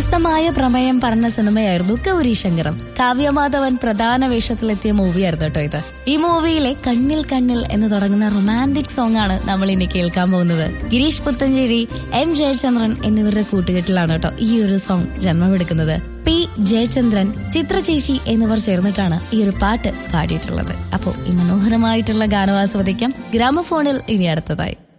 വ്യത്യസ്തമായ പ്രമേയം പറഞ്ഞ സിനിമയായിരുന്നു ഗൗരി ശങ്കരം. കാവ്യമാധവൻ പ്രധാന വേഷത്തിലെത്തിയ മൂവിയായിരുന്നു കേട്ടോ ഇത്. ഈ മൂവിയിലെ കണ്ണിൽ കണ്ണിൽ എന്ന് തുടങ്ങുന്ന റൊമാൻറ്റിക് സോങ് ആണ് നമ്മൾ ഇനി കേൾക്കാൻ പോകുന്നത്. ഗിരീഷ് പുത്തഞ്ചേരി, എം ജയചന്ദ്രൻ എന്നിവരുടെ കൂട്ടുകെട്ടിലാണ് കേട്ടോ ഈ ഒരു സോങ് ജന്മമെടുക്കുന്നത്. പി ജയചന്ദ്രൻ, ചിത്രചേച്ചി എന്നിവർ ചേർന്നിട്ടാണ് ഈ ഒരു പാട്ട് പാടിയിട്ടുള്ളത്. അപ്പോ ഈ മനോഹരമായിട്ടുള്ള ഗാനം ആസ്വദിക്കാം ഗ്രാമഫോണിൽ ഇനി അടുത്തതായി.